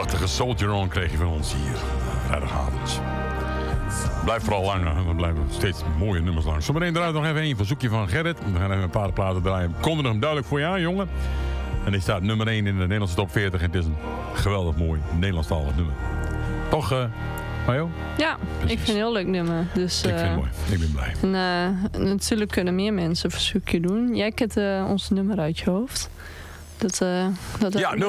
Prachtige Soldier On kreeg je van ons hier. Vrijdagavond. Blijf vooral langer. We blijven steeds mooie nummers lang. Zometeen draait nog even een verzoekje van Gerrit. We gaan even een paar platen draaien. Kondig hem duidelijk voor je aan, jongen. En hij staat nummer 1 in de Nederlandse top 40. En het is een geweldig mooi Nederlandstalig nummer. Toch, Majo? Ja, precies. Ik vind het een heel leuk nummer. Dus, ik vind het mooi. Ik ben blij. En, natuurlijk kunnen meer mensen een verzoekje doen. Jij kent ons nummer uit je hoofd. Dat ja,